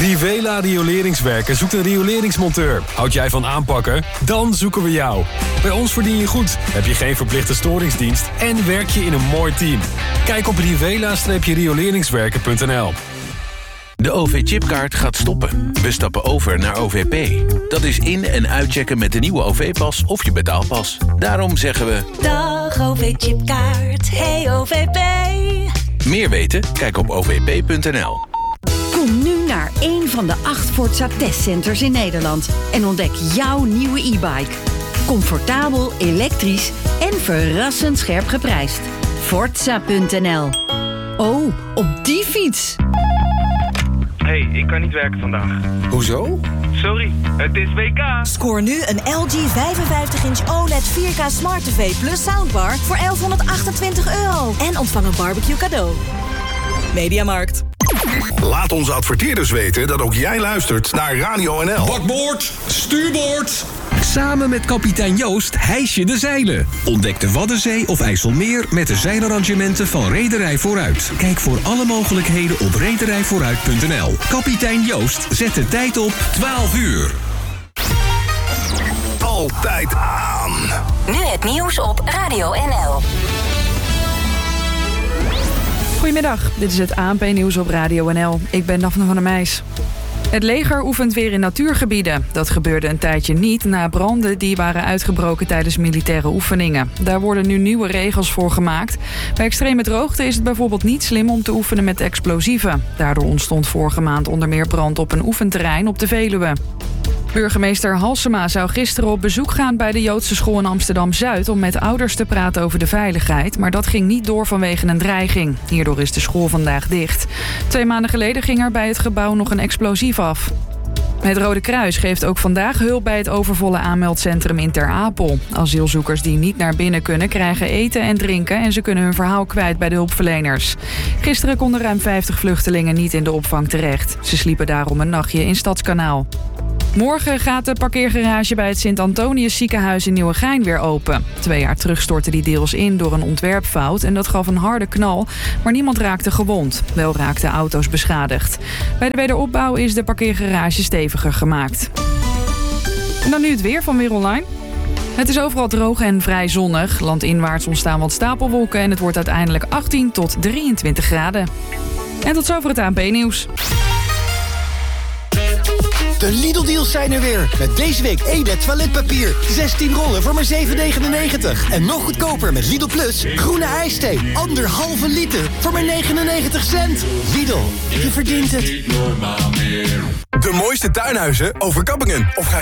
Rivela Rioleringswerken zoekt een rioleringsmonteur. Houd jij van aanpakken? Dan zoeken we jou. Bij ons verdien je goed, heb je geen verplichte storingsdienst en werk je in een mooi team. Kijk op rivela-rioleringswerken.nl. De OV-chipkaart gaat stoppen. We stappen over naar OVP. Dat is in- en uitchecken met de nieuwe OV-pas of je betaalpas. Daarom zeggen we... Dag OV-chipkaart, hey OVP. Meer weten? Kijk op ovp.nl. Kom nu naar een van de 8 Forza testcenters in Nederland en ontdek jouw nieuwe e-bike. Comfortabel, elektrisch en verrassend scherp geprijsd. Forza.nl. Oh, op die fiets! Hey, ik kan niet werken vandaag. Hoezo? Sorry, het is WK. Scoor nu een LG 55-inch OLED 4K Smart TV plus soundbar voor €1128. En ontvang een barbecue cadeau. Mediamarkt. Laat onze adverteerders weten dat ook jij luistert naar Radio NL. Bakboord, stuurboord. Samen met kapitein Joost hijs je de zeilen. Ontdek de Waddenzee of IJsselmeer met de zeilarrangementen van Rederij Vooruit. Kijk voor alle mogelijkheden op rederijvooruit.nl. Kapitein Joost zet de tijd op 12 uur. Altijd aan. Nu het nieuws op Radio NL. Goedemiddag, dit is het ANP-nieuws op Radio NL. Ik ben Daphne van der Meijs. Het leger oefent weer in natuurgebieden. Dat gebeurde een tijdje niet na branden die waren uitgebroken tijdens militaire oefeningen. Daar worden nu nieuwe regels voor gemaakt. Bij extreme droogte is het bijvoorbeeld niet slim om te oefenen met explosieven. Daardoor ontstond vorige maand onder meer brand op een oefenterrein op de Veluwe. Burgemeester Halsema zou gisteren op bezoek gaan bij de Joodse school in Amsterdam-Zuid om met ouders te praten over de veiligheid, maar dat ging niet door vanwege een dreiging. Hierdoor is de school vandaag dicht. 2 maanden geleden ging er bij het gebouw nog een explosief af. Het Rode Kruis geeft ook vandaag hulp bij het overvolle aanmeldcentrum in Ter Apel. Asielzoekers die niet naar binnen kunnen krijgen eten en drinken en ze kunnen hun verhaal kwijt bij de hulpverleners. Gisteren konden ruim 50 vluchtelingen niet in de opvang terecht. Ze sliepen daarom een nachtje in Stadskanaal. Morgen gaat de parkeergarage bij het Sint-Antonius ziekenhuis in Nieuwegein weer open. 2 jaar terug stortte die deels in door een ontwerpfout en dat gaf een harde knal, maar niemand raakte gewond. Wel raakten auto's beschadigd. Bij de wederopbouw is de parkeergarage steviger gemaakt. En dan nu het weer van Weer Online. Het is overal droog en vrij zonnig. Landinwaarts ontstaan wat stapelwolken en het wordt uiteindelijk 18 tot 23 graden. En tot zover het ANP-nieuws. De Lidl-deals zijn er weer. Met deze week Ede toiletpapier. 16 rollen voor maar €7,99. En nog goedkoper met Lidl Plus. Groene ijsthee. 1,5 liter voor maar 99 cent. Lidl, je verdient het. De mooiste tuinhuizen, overkappingen. Of ga